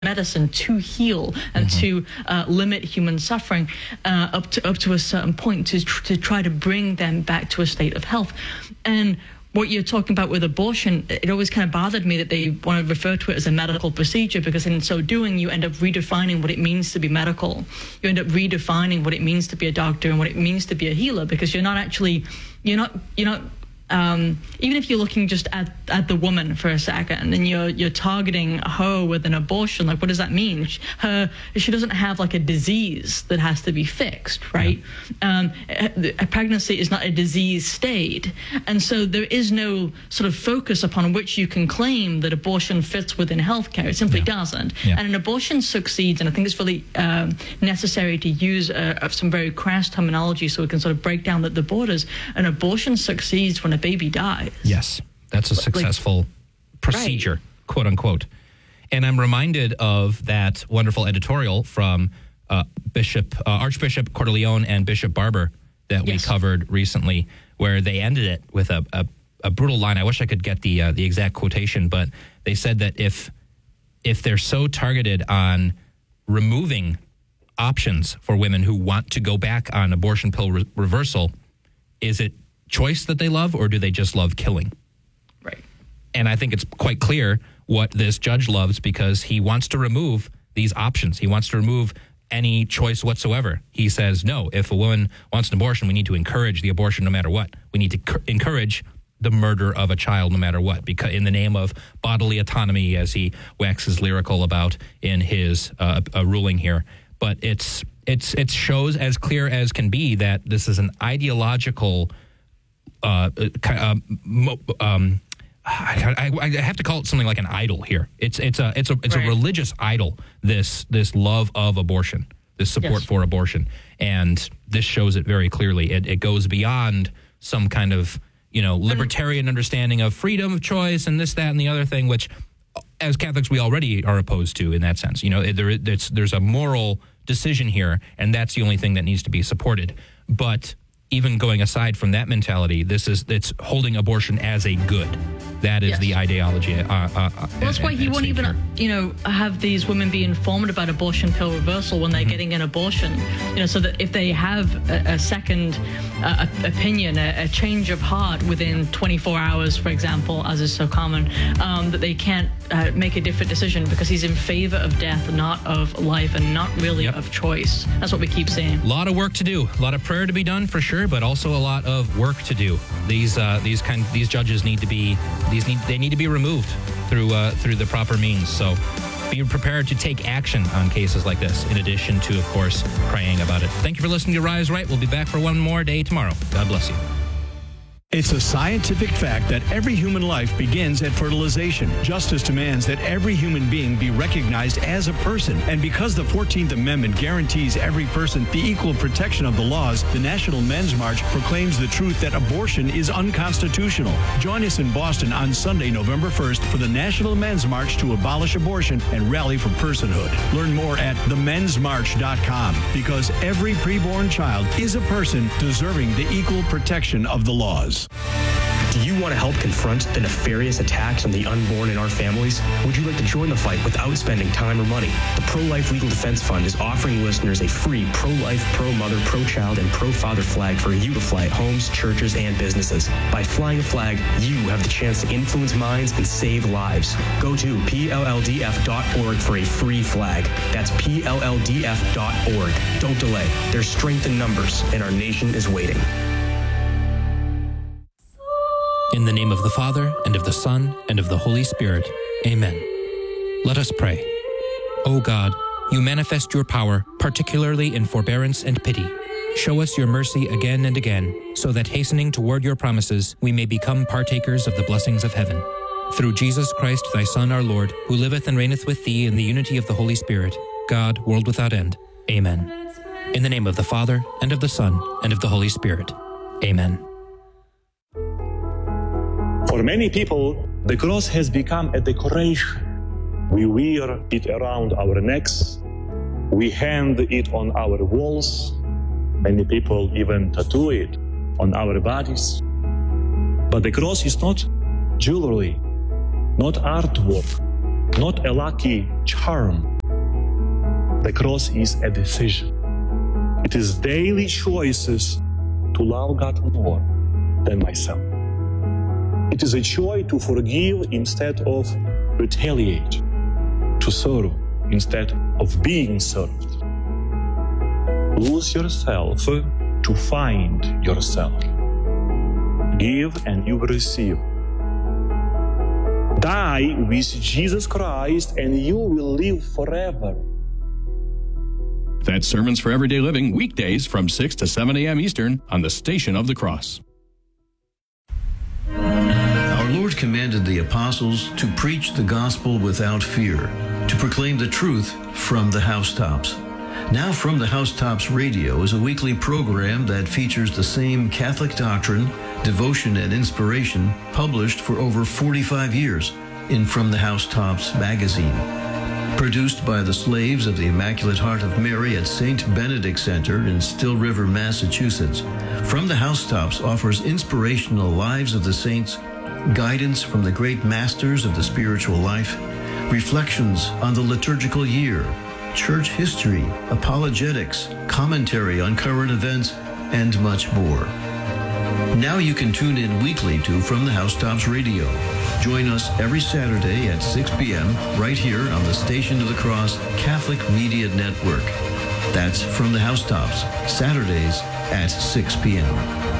medicine to heal and to limit human suffering up to a certain point to try to bring them back to a state of health. And what you're talking about with abortion, it always kind of bothered me that they want to refer to it as a medical procedure, because in so doing, you end up redefining what it means to be medical. You end up redefining what it means to be a doctor and what it means to be a healer, because you're not actually, even if you're looking just at the woman for a second and you're targeting her with an abortion, like, what does that mean? She doesn't have like a disease that has to be fixed, right? A pregnancy is not a disease state. And so there is no sort of focus upon which you can claim that abortion fits within healthcare. It simply doesn't. And an abortion succeeds, and I think it's really necessary to use some very crass terminology so we can sort of break down the borders. An abortion succeeds when a baby dies. Yes, that's a successful procedure, quote unquote. And I'm reminded of that wonderful editorial from Archbishop Cordileone and Bishop Barber that we covered recently, where they ended it with a brutal line. I wish I could get the exact quotation, but they said that if they're so targeted on removing options for women who want to go back on abortion pill reversal, is it choice that they love, or do they just love killing? Right. And I think it's quite clear what this judge loves, because he wants to remove these options. He wants to remove any choice whatsoever. He says, no, if a woman wants an abortion, we need to encourage the abortion no matter what. We need to encourage the murder of a child no matter what, because in the name of bodily autonomy, as he waxes lyrical about in his ruling here. But it shows as clear as can be that this is an ideological I have to call it something like an idol here. It's a religious idol. This love of abortion, this support for abortion, and this shows it very clearly. It goes beyond some kind of libertarian understanding of freedom of choice and this, that, and the other thing, which as Catholics we already are opposed to in that sense. There's a moral decision here, and that's the only thing that needs to be supported. But even going aside from that mentality, it's holding abortion as a good. That is the ideology. That's why he won't even, have these women be informed about abortion pill reversal when they're getting an abortion. So that if they have a second opinion, a change of heart within 24 hours, for example, as is so common, that they can't make a different decision, because he's in favor of death, not of life, and not really of choice. That's what we keep saying. A lot of work to do, a lot of prayer to be done for sure, but also a lot of work to do. These judges need to be removed through the proper means. So be prepared to take action on cases like this, in addition to, of course, praying about it. Thank you for listening to Rise Right. We'll be back for one more day tomorrow. God bless you. It's a scientific fact that every human life begins at fertilization. Justice demands that every human being be recognized as a person. And because the 14th Amendment guarantees every person the equal protection of the laws, the National Men's March proclaims the truth that abortion is unconstitutional. Join us in Boston on Sunday, November 1st for the National Men's March to abolish abortion and rally for personhood. Learn more at themensmarch.com, because every preborn child is a person deserving the equal protection of the laws. Do you want to help confront the nefarious attacks on the unborn in our families? Would you like to join the fight without spending time or money? The Pro-Life Legal Defense Fund is offering listeners a free pro-life, pro-mother, pro-child, and pro-father flag for you to fly at homes, churches, and businesses. By flying a flag, you have the chance to influence minds and save lives. Go to PLLDF.org for a free flag. That's PLLDF.org. Don't delay. There's strength in numbers, and our nation is waiting. In the name of the Father, and of the Son, and of the Holy Spirit. Amen. Let us pray. O God, you manifest your power, particularly in forbearance and pity. Show us your mercy again and again, so that hastening toward your promises, we may become partakers of the blessings of heaven. Through Jesus Christ, thy Son, our Lord, who liveth and reigneth with thee in the unity of the Holy Spirit, God, world without end. Amen. In the name of the Father, and of the Son, and of the Holy Spirit. Amen. For many people, the cross has become a decoration. We wear it around our necks. We hang it on our walls. Many people even tattoo it on our bodies. But the cross is not jewelry, not artwork. not a lucky charm. The cross is a decision. It is daily choices to love God more than myself. It is a choice to forgive instead of retaliate, to serve instead of being served. Lose yourself to find yourself. Give and you will receive. Die with Jesus Christ and you will live forever. That's Sermons for Everyday Living, weekdays from 6 to 7 a.m. Eastern on the Station of the Cross. Our Lord commanded the apostles to preach the gospel without fear, to proclaim the truth from the housetops. Now From the Housetops Radio is a weekly program that features the same Catholic doctrine, devotion, and inspiration published for over 45 years in From the Housetops magazine. Produced by the slaves of the Immaculate Heart of Mary at St. Benedict Center in Still River, Massachusetts, From the Housetops offers inspirational lives of the saints, guidance from the great masters of the spiritual life, reflections on the liturgical year, church history, apologetics, commentary on current events, and much more. Now you can tune in weekly to From the Housetops Radio. Join us every Saturday at 6 p.m. right here on the Station of the Cross Catholic Media Network. That's From the Housetops, Saturdays at 6 p.m.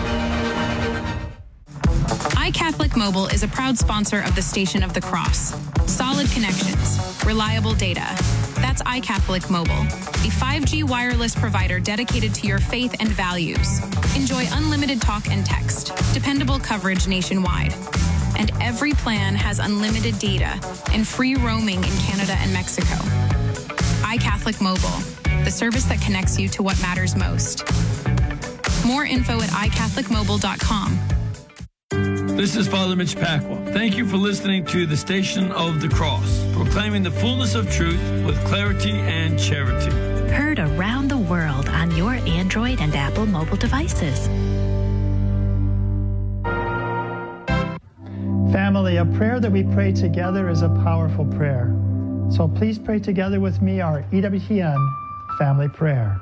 iCatholic Mobile is a proud sponsor of the Station of the Cross. Solid connections, reliable data. That's iCatholic Mobile, a 5G wireless provider dedicated to your faith and values. Enjoy unlimited talk and text, dependable coverage nationwide. And every plan has unlimited data and free roaming in Canada and Mexico. iCatholic Mobile, the service that connects you to what matters most. More info at iCatholicMobile.com. This is Father Mitch Pacwa. Thank you for listening to the Station of the Cross, proclaiming the fullness of truth with clarity and charity. Heard around the world on your Android and Apple mobile devices. Family, a prayer that we pray together is a powerful prayer. So please pray together with me our EWTN family prayer.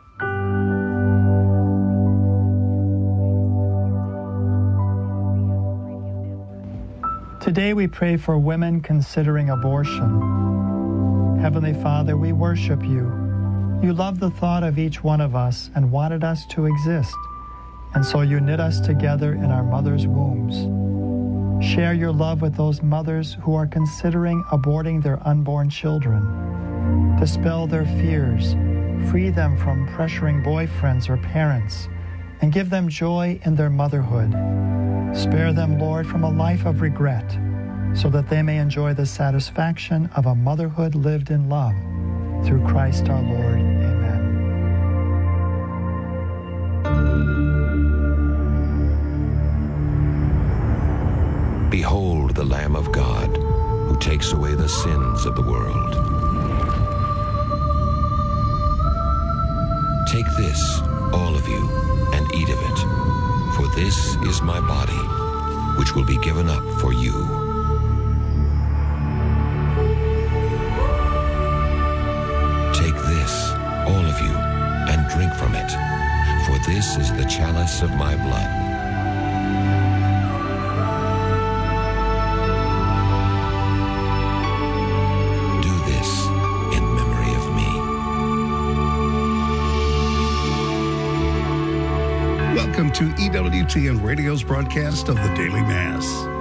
Today we pray for women considering abortion. Heavenly Father, we worship you. You love the thought of each one of us and wanted us to exist. And so you knit us together in our mother's wombs. Share your love with those mothers who are considering aborting their unborn children. Dispel their fears, free them from pressuring boyfriends or parents, and give them joy in their motherhood. Spare them, Lord, from a life of regret, so that they may enjoy the satisfaction of a motherhood lived in love. Through Christ our Lord. Amen. Behold the Lamb of God, who takes away the sins of the world. Take this, all of you, and eat of it, for this is my body, which will be given up for you. Take this, all of you, and drink from it, for this is the chalice of my blood. Welcome to EWTN Radio's broadcast of the Daily Mass.